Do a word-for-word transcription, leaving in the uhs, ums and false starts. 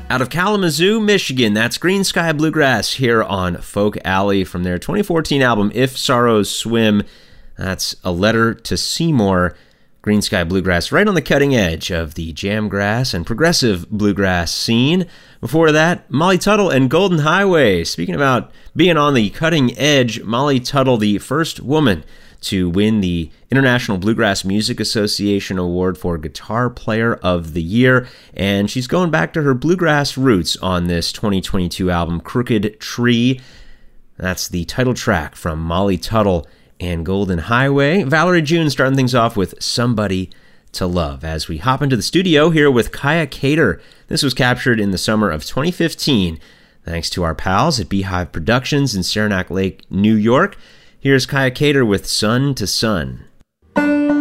Out of Kalamazoo, Michigan, that's Green Sky Bluegrass here on Folk Alley from their twenty fourteen album, If Sorrows Swim. That's A Letter to Seymour. Green Sky Bluegrass right on the cutting edge of the jamgrass and progressive bluegrass scene. Before that, Molly Tuttle and Golden Highway. Speaking about being on the cutting edge, Molly Tuttle, the first woman to win the International Bluegrass Music Association Award for Guitar Player of the Year, and she's going back to her bluegrass roots on this twenty twenty-two album, Crooked Tree. That's the title track from Molly Tuttle and Golden Highway. Valerie June starting things off with Somebody to Love as we hop into the studio here with Kaya Cater. This was captured in the summer of twenty fifteen, thanks to our pals at Beehive Productions in Saranac Lake, New York. Here's Kaya Cater with Sun to Sun.